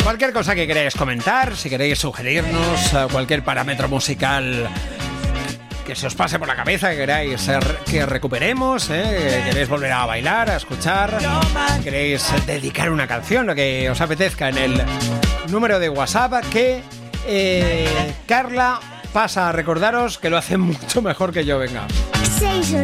Cualquier cosa que queráis comentar, si queréis sugerirnos cualquier parámetro musical que se os pase por la cabeza, que queráis que recuperemos, que queréis volver a bailar, a escuchar, queréis dedicar una canción, lo que os apetezca, en el número de WhatsApp que Carla pasa a recordaros que lo hace mucho mejor que yo. Venga.